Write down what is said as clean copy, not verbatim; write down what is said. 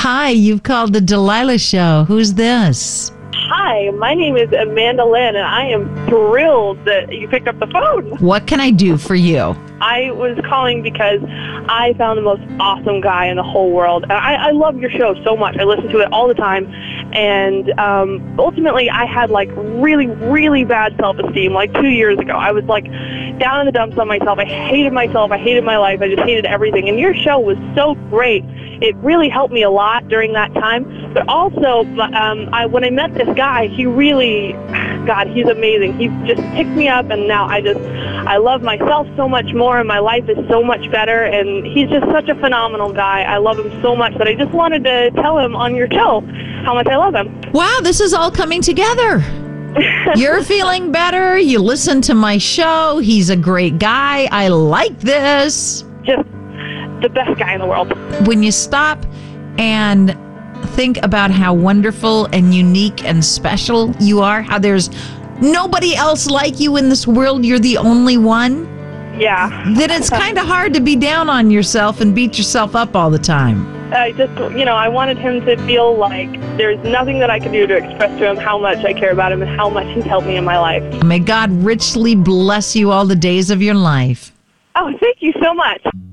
Hi, you've called the Delilah Show. Who's this? Hi, my name is Amanda Lynn, and I am thrilled that you picked up the phone. What can I do for you? I was calling because I found the most awesome guy in the whole world. And I love your show so much. I listen to it all the time. And ultimately, I had like really, really bad self-esteem like 2 years ago. I was like down in the dumps on myself. I hated myself. I hated my life. I just hated everything. And your show was so great. It really helped me a lot during that time. But also, when I met this guy, he really, God, he's amazing. He just picked me up, and now I love myself so much more, and my life is so much better. And he's just such a phenomenal guy. I love him so much that I just wanted to tell him on your show how much I love him. Wow, this is all coming together. You're feeling better. You listen to my show. He's a great guy. I like this. Just the best guy in the world. When you stop and think about how wonderful and unique and special you are, how there's nobody else like you in this world, you're the only one. Yeah. Then it's kind of hard to be down on yourself and beat yourself up all the time. I just, I wanted him to feel like there's nothing that I could do to express to him how much I care about him and how much he's helped me in my life. May God richly bless you all the days of your life. Oh, thank you so much.